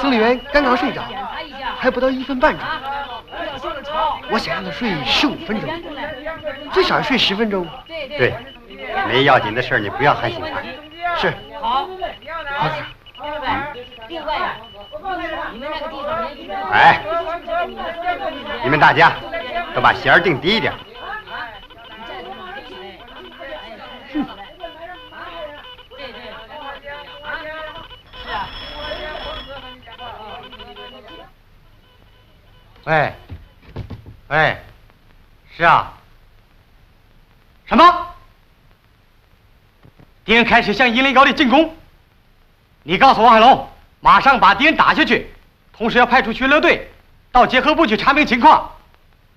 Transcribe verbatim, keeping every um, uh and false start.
司令员刚刚睡着，还不到一分半钟。我想让他睡十五分钟，最少要睡十分钟。 对，没要紧的事你不要喊醒他。 是。 好。 好。 另外呀，你们那个地方， 哎，你们大家都把弦儿定低一点。 哼。 喂，喂，是啊。什么？敌人开始向银雷高地进攻。你告诉王海龙，马上把敌人打下去，同时要派出巡逻队到结合部去查明情况。